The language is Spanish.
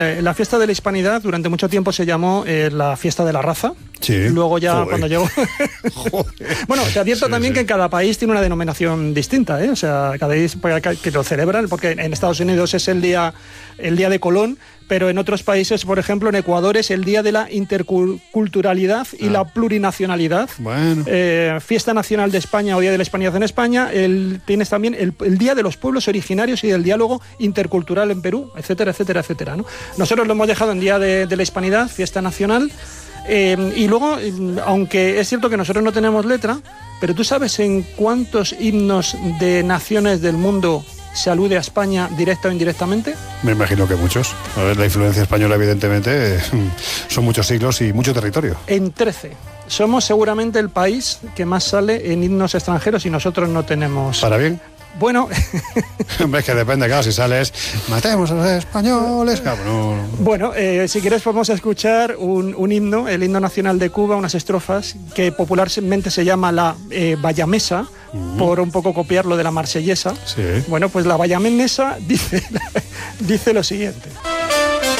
La fiesta de la Hispanidad durante mucho tiempo se llamó la fiesta de la raza. Sí. Luego ya Joder. cuando llegó... Bueno, te advierto también que cada país tiene una denominación distinta, ¿eh? O sea, cada país que lo celebran, porque en Estados Unidos es el día de Colón, pero en otros países, por ejemplo, en Ecuador es el día de la interculturalidad y la plurinacionalidad. Bueno. Fiesta Nacional de España o Día de la Hispanidad en España. Tienes también el Día de los Pueblos Originarios y del Diálogo Intercultural en Perú, etcétera, etcétera, etcétera, ¿no? Nosotros lo hemos dejado en Día de la Hispanidad, Fiesta Nacional. Y luego, aunque es cierto que nosotros no tenemos letra, pero ¿tú sabes en cuántos himnos de naciones del mundo se alude a España directa o indirectamente? Me imagino que muchos. A ver, la influencia española, evidentemente, son muchos siglos y mucho territorio. En 13. Somos seguramente el país que más sale en himnos extranjeros y nosotros no tenemos... ¿Para bien? Bueno... Hombre, es que depende, claro, si sales, matemos a los españoles, cabrón. Bueno, si quieres podemos escuchar un himno, el himno nacional de Cuba, unas estrofas que popularmente se llama la bayamesa, por un poco copiarlo de la marsellesa. Sí. Bueno, pues la bayamesa dice lo siguiente.